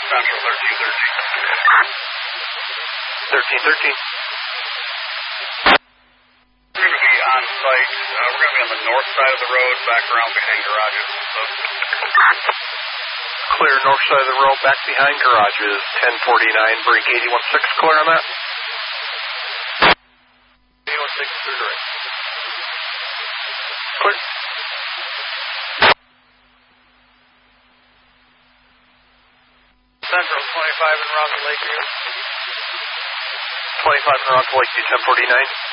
Central 1313. 1313. We're going to be on site. We're going to be on the north side of the road, back around behind garages. So. Clear north side of the road, back behind garages. 1049, break 816. Clear on that. 816 through direct. Clear. Central 25 in Rockville Lakeview. 25 in Rockville Lakeview, 1049.